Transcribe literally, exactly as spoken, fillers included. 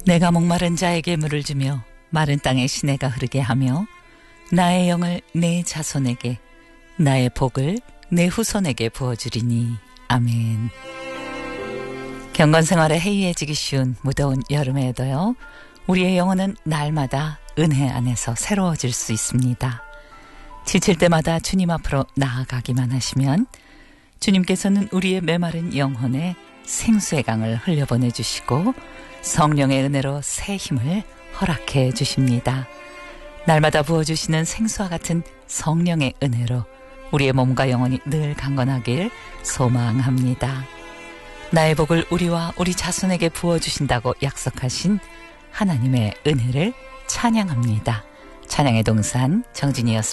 내가 목마른 자에게 물을 주며 마른 땅에 시내가 흐르게 하며 나의 영을 내 자손에게 나의 복을 내 후손에게 부어주리니. 아멘. 경건생활에 해이해지기 쉬운 무더운 여름에도요, 우리의 영혼은 날마다 은혜 안에서 새로워질 수 있습니다. 지칠 때마다 주님 앞으로 나아가기만 하시면 주님께서는 우리의 메마른 영혼에 생수의 강을 흘려보내주시고 성령의 은혜로 새 힘을 허락해 주십니다. 날마다 부어주시는 생수와 같은 성령의 은혜로 우리의 몸과 영혼이 늘 강건하길 소망합니다. 나의 복을 우리와 우리 자손에게 부어주신다고 약속하신 하나님의 은혜를 찬양합니다. 찬양의 동산 정진이었습니다.